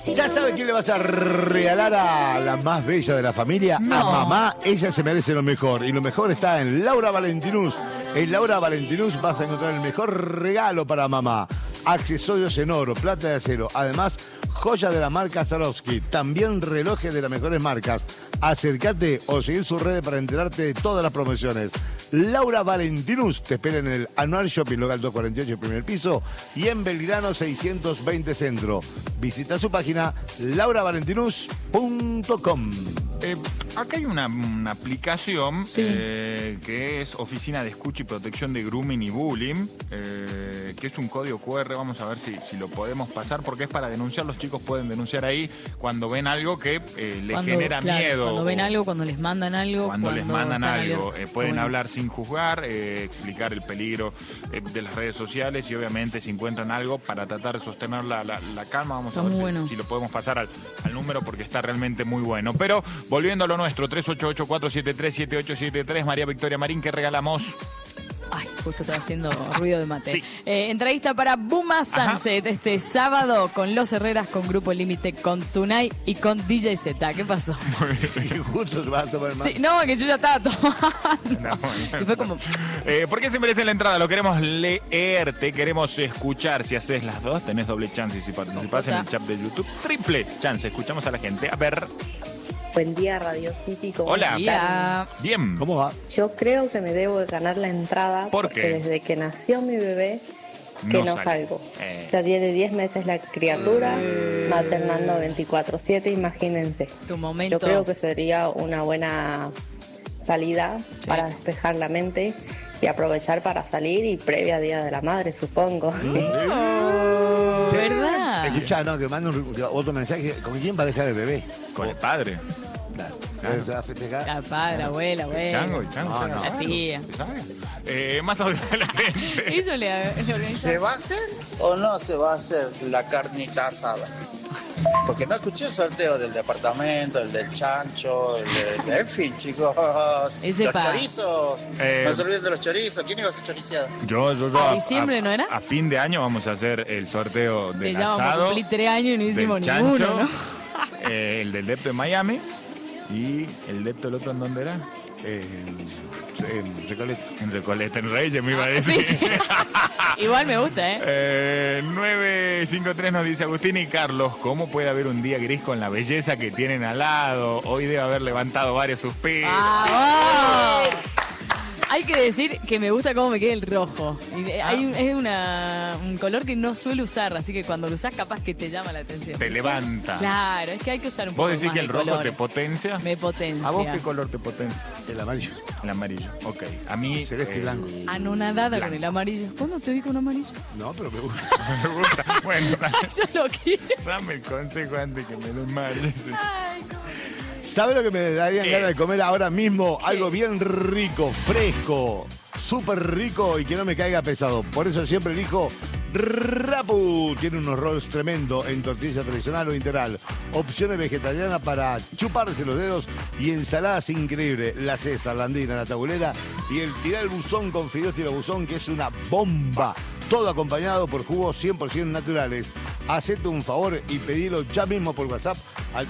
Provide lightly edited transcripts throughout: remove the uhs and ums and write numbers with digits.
¿Ya sabes quién le vas a regalar a la más bella de la familia? No. A mamá. Ella se merece lo mejor. Y lo mejor está en Laura Valentinus. En Laura Valentinus vas a encontrar el mejor regalo para mamá. Accesorios en oro, plata de acero. Además, joyas de la marca Swarovski. También relojes de las mejores marcas. Acércate o seguir sus redes para enterarte de todas las promociones. Laura Valentinus te espera en el Anual Shopping Local 248, primer piso, y en Belgrano 620 Centro. Visita su página lauravalentinus.com. Acá hay una aplicación Sí. que es Oficina de Escucha y Protección de Grooming y Bullying, que es un código QR. Vamos a ver si lo podemos pasar, porque es para denunciar. Los chicos pueden denunciar ahí cuando ven algo que les genera miedo. Cuando ven algo, cuando les mandan algo. Cuando les mandan están algo, alertas. pueden Bueno. hablar sin juzgar, explicar el peligro de las redes sociales, y obviamente si encuentran algo, para tratar de sostener la calma. Vamos Está a ver muy si, bueno. si lo podemos pasar al número, porque está realmente muy bueno. Pero volviendo a lo nuestro, 388-473-7873, María Victoria Marín, ¿qué regalamos? Ay, justo estaba haciendo ruido de mate. Sí. Entrevista para Buma Sunset este sábado con Los Herreras, con Grupo Límite, con Tunay y con DJ Z. ¿Qué pasó? Justo te vas a tomar más. Sí, no, que yo ya estaba tomando. No, Y fue como... ¿Por qué se merece la entrada? Lo queremos leer, te queremos escuchar. Si haces las dos, tenés doble chance. Y si participás en el chat de YouTube, triple chance. Escuchamos a la gente. A ver. Buen día, Radio City. ¿Cómo Hola. están? Ya. Bien. ¿Cómo va? Yo creo que me debo de ganar la entrada ¿Por porque qué? desde que nació mi bebé que no sale. salgo. Ya Ya tiene 10 meses la criatura, maternando 24/7, imagínense. Tu momento. Yo creo que sería una buena salida para despejar la mente y aprovechar para salir, y previa Día de la Madre, supongo. Oh, ¿verdad? Escuchá, no, que manda otro mensaje. ¿Con quién va a dejar el bebé? Con el padre. Claro. Claro. ¿Se va a festejar? La padre, abuela, El abuela. chango. No, no. La tía. Más adelante. Eso le organiza. ¿Se va a hacer o no se va a hacer la carnita asada? Porque no escuché el sorteo del departamento, el del chancho, en fin, chicos. Ese Los pa. chorizos. No se olviden de los chorizos. ¿Quién iba a ser choriciado? Yo ¿A diciembre no era? A fin de año vamos a hacer el sorteo Sí, del ya vamos a asado, cumplir 3 años y no hicimos del ninguno, chancho, ¿no? El del depto de Miami, y el depto el otro, ¿en dónde era? En Recoleta. En Recoleta, en Reyes, me iba a Sí, decir. sí. Igual me gusta, ¿eh? 953 nos dice Agustín y Carlos, ¿cómo puede haber un día gris con la belleza que tienen al lado? Hoy debe haber levantado varios suspiros. ¡Vamos! Hay que decir que me gusta cómo me queda el rojo. Y es un color que no suelo usar, así que cuando lo usás capaz que te llama la atención. Te levanta. Claro, es que hay que usar un poco ¿Vos decís más que el de rojo colores. te potencia? Me potencia. ¿A vos qué color te potencia? El amarillo. El amarillo, ok. A mí... Celeste y blanco. Anonadada Blanco. con el amarillo. ¿Cuándo te vi con amarillo? No, pero me gusta. Me gusta. Bueno, Yo lo quiero. dame el consejo antes que me desmaye. Ay, ¿Sabes lo que me darían ¿Qué? ganas de comer ahora mismo? Algo bien rico, fresco, súper rico y que no me caiga pesado. Por eso siempre elijo Rapu. Tiene unos rolls tremendo en tortilla tradicional o integral. Opciones vegetarianas para chuparse los dedos y ensaladas increíbles. La César, la andina, la tabulera y el tirar el buzón con fideos tira buzón, que es una bomba. Todo acompañado por jugos 100% naturales. Hacete un favor y pedilo ya mismo por WhatsApp al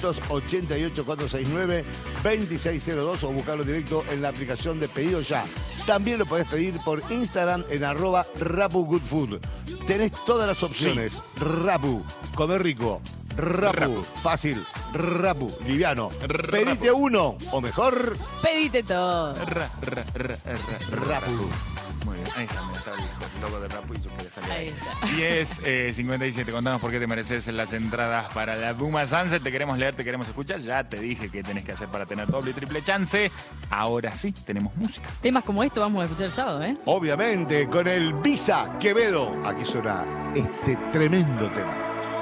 388-469-2602 o buscarlo directo en la aplicación de Pedido Ya. También lo podés pedir por Instagram en @RapuGoodFood. Tenés todas las opciones. Rapu, comer rico. Rapu, Rapu. fácil. Rapu, liviano. Rapu. Pedite uno, o mejor, pedite todo. Rapu. Muy bien, ahí está, mira, está el logo de Rapu y yo quería salir Ahí ahí. está. 10:57, contanos por qué te mereces las entradas para la Buma Sunset. Te queremos leer, te queremos escuchar. Ya te dije qué tenés que hacer para tener doble y triple chance. Ahora sí, tenemos música. Temas como esto vamos a escuchar el sábado, ¿eh? Obviamente, con el Visa Quevedo. Aquí suena este tremendo tema.